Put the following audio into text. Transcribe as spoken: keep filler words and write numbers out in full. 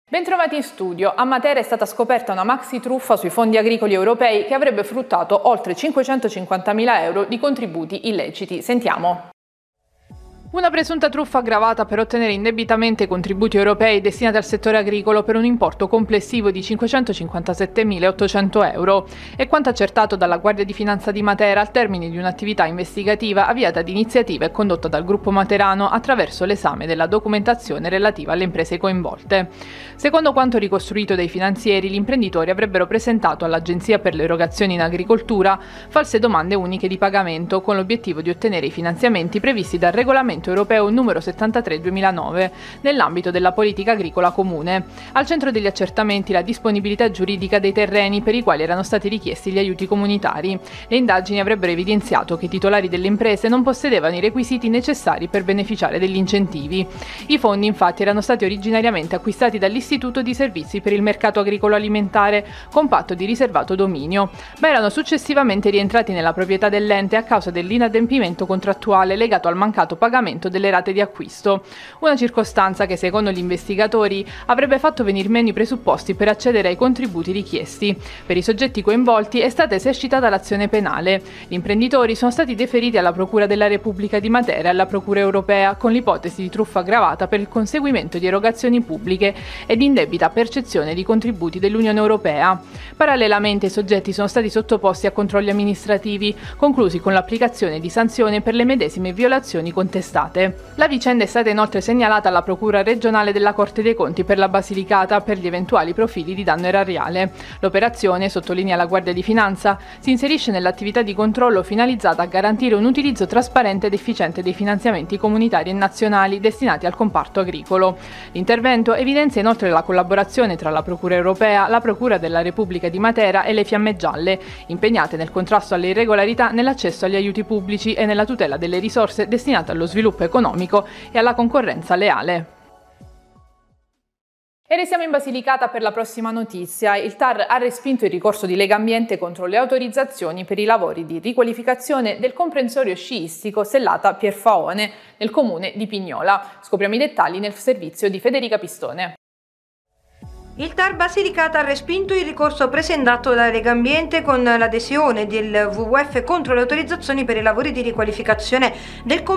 Bentrovati in studio. A Matera è stata scoperta una maxi truffa sui fondi agricoli europei che avrebbe fruttato oltre cinquecentocinquantamila euro di contributi illeciti. Sentiamo. Una presunta truffa aggravata per ottenere indebitamente contributi europei destinati al settore agricolo per un importo complessivo di cinquecentocinquantasettemilaottocento euro. È quanto accertato dalla Guardia di Finanza di Matera al termine di un'attività investigativa avviata di iniziativa e condotta dal gruppo materano attraverso l'esame della documentazione relativa alle imprese coinvolte. Secondo quanto ricostruito dai finanzieri, gli imprenditori avrebbero presentato all'Agenzia per le erogazioni in agricoltura false domande uniche di pagamento con l'obiettivo di ottenere i finanziamenti previsti dal regolamento europeo numero settantatré duemilanove nell'ambito della politica agricola comune. Al centro degli accertamenti la disponibilità giuridica dei terreni per i quali erano stati richiesti gli aiuti comunitari. Le indagini avrebbero evidenziato che i titolari delle imprese non possedevano i requisiti necessari per beneficiare degli incentivi. I fondi infatti erano stati originariamente acquistati dall'Istituto di Servizi per il Mercato Agricolo Alimentare con patto di riservato dominio, ma erano successivamente rientrati nella proprietà dell'ente a causa dell'inadempimento contrattuale legato al mancato pagamento delle rate di acquisto, una circostanza che secondo gli investigatori avrebbe fatto venir meno i presupposti per accedere ai contributi richiesti. Per i soggetti coinvolti è stata esercitata l'azione penale. Gli imprenditori sono stati deferiti alla Procura della Repubblica di Matera e alla Procura europea con l'ipotesi di truffa aggravata per il conseguimento di erogazioni pubbliche e di indebita percezione di contributi dell'Unione Europea. Parallelamente i soggetti sono stati sottoposti a controlli amministrativi, conclusi con l'applicazione di sanzioni per le medesime violazioni contestate. La vicenda è stata inoltre segnalata alla Procura regionale della Corte dei Conti per la Basilicata per gli eventuali profili di danno erariale. L'operazione, sottolinea la Guardia di Finanza, si inserisce nell'attività di controllo finalizzata a garantire un utilizzo trasparente ed efficiente dei finanziamenti comunitari e nazionali destinati al comparto agricolo. L'intervento evidenzia inoltre la collaborazione tra la Procura europea, la Procura della Repubblica di Matera e le Fiamme Gialle, impegnate nel contrasto alle irregolarità nell'accesso agli aiuti pubblici e nella tutela delle risorse destinate allo sviluppo economico e alla concorrenza leale. E restiamo in Basilicata per la prossima notizia. Il T A R ha respinto il ricorso di Legambiente contro le autorizzazioni per i lavori di riqualificazione del comprensorio sciistico Sellata Pierfaone nel comune di Pignola. Scopriamo i dettagli nel servizio di Federica Pistone. Il T A R Basilicata ha respinto il ricorso presentato da Legambiente con l'adesione del W W F contro le autorizzazioni per i lavori di riqualificazione del